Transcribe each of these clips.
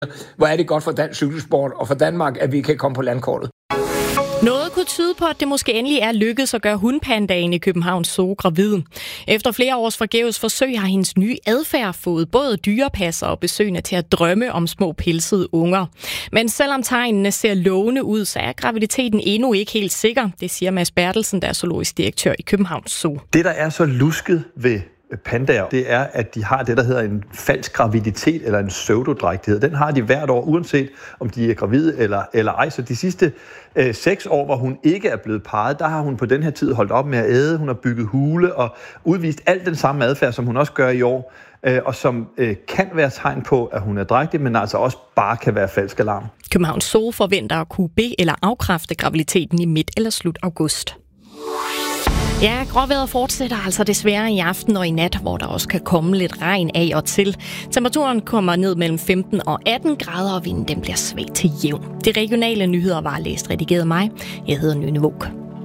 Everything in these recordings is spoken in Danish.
Hvor er det godt for dansk cykelsport og for Danmark, at vi kan komme på landkortet. Noget kunne tyde på, at det måske endelig er lykkedes at gøre hundpandaen i Københavns Zoo gravid. Efter flere års forgæves forsøg har hendes nye adfærd fået både dyrepasser og besøgende til at drømme om små pelsede unger. Men selvom tegnene ser lovende ud, så er graviditeten endnu ikke helt sikker. Det siger Mads Bertelsen, der er zoologisk direktør i Københavns Zoo. Det, der er så lusket ved pandaer, det er, at de har det, der hedder en falsk graviditet eller en pseudodrægtighed. Den har de hvert år, uanset om de er gravide eller ej. Så de sidste 6 år, hvor hun ikke er blevet parret, der har hun på den her tid holdt op med at æde. Hun har bygget hule og udvist alt den samme adfærd, som hun også gør i år, og som kan være tegn på, at hun er drægtig, men altså også bare kan være falsk alarm. Københavns Zoo forventer at kunne eller afkræfte graviditeten i midt eller slut august. Ja, gråvejret fortsætter altså desværre i aften og i nat, hvor der også kan komme lidt regn af og til. Temperaturen kommer ned mellem 15 og 18 grader, og vinden den bliver svag til jævn. De regionale nyheder var læst redigeret af mig. Jeg hedder Nynne Våg.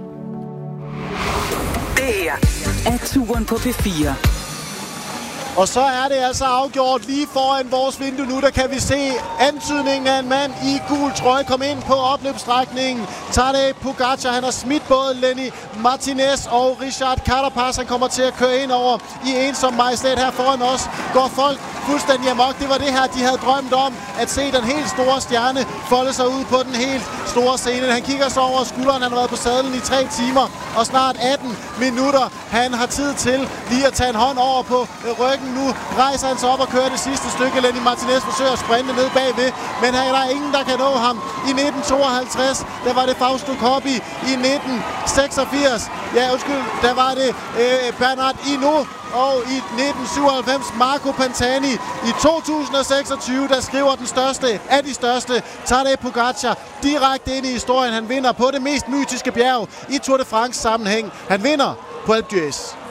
Det her er Turen på P4. Og så er det altså afgjort lige foran vores vindue nu, der kan vi se antydningen af en mand i gul trøje komme ind på opløbsstrækningen. Tadej Pogačar, han har smidt både Lenny Martinez og Richard Carapaz. Han kommer til at køre ind over i ensom majestæt. Her foran os går folk fuldstændig amok. Det var det her, de havde drømt om, at se den helt store stjerne folde sig ud på den helt store scene. Han kigger så over skulderen. Han har været på sadlen i 3 timer og snart 18 minutter. Han har tid til lige at tage en hånd over på ryggen. Nu rejser han sig op og kører det sidste stykke. Lenny Martinez forsøger at sprinte ned bagved, men der er ingen, der kan nå ham. I 1952, der var det Fausto Coppi. I 1986, der var det Bernard Hinault. Og i 1997 Marco Pantani. I 2026, der skriver den største af de største, Tadej Pogačar, direkte ind i historien. Han vinder på det mest mytiske bjerg i Tour de France sammenhæng. Han vinder på Alpe d'Huez.